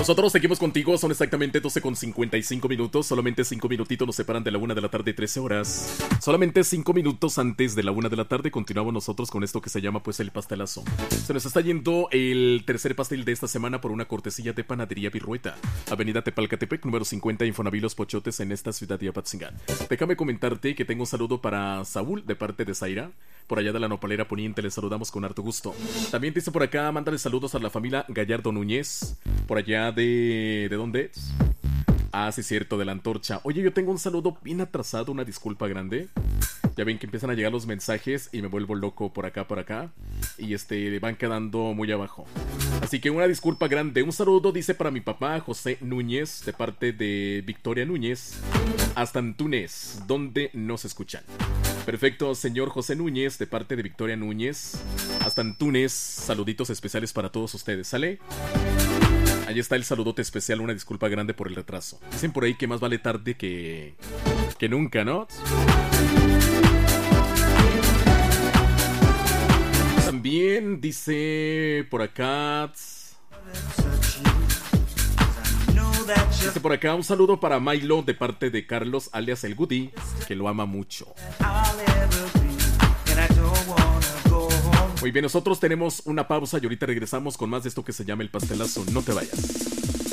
Nosotros seguimos contigo, son exactamente 12:55 minutos. Solamente 5 minutitos nos separan de la 1 de la tarde, 13 horas. Solamente 5 minutos antes de la 1 de la tarde continuamos nosotros con esto que se llama pues el pastelazo. Se nos está yendo el tercer pastel de esta semana por una cortesía de Panadería Virrueta, Avenida Tepalcatepec, número 50, Infonavit Los Pochotes, en esta ciudad de Apatzingán. Déjame comentarte que tengo un saludo para Saúl de parte de Zaira, por allá de la Nopalera Poniente. Les saludamos con harto gusto. También dice por acá, mándale saludos a la familia Gallardo Núñez, por allá ¿de dónde es? Ah, sí, cierto, de la Antorcha. Oye, yo tengo un saludo bien atrasado, una disculpa grande. Ya ven que empiezan a llegar los mensajes y me vuelvo loco por acá. Y van quedando muy abajo. Así que una disculpa grande. Un saludo dice para mi papá José Núñez, de parte de Victoria Núñez, hasta Antunes, donde nos escuchan. Perfecto, señor José Núñez, de parte de Victoria Núñez, hasta Antunes. Saluditos especiales para todos ustedes, ¿sale? Ahí está el saludote especial, una disculpa grande por el retraso. Dicen por ahí que más vale tarde que nunca, ¿no? También dice por acá... Dice por acá un saludo para Milo de parte de Carlos, alias el Goody, que lo ama mucho. Muy bien, nosotros tenemos una pausa y ahorita regresamos con más de esto que se llama el pastelazo. No te vayas.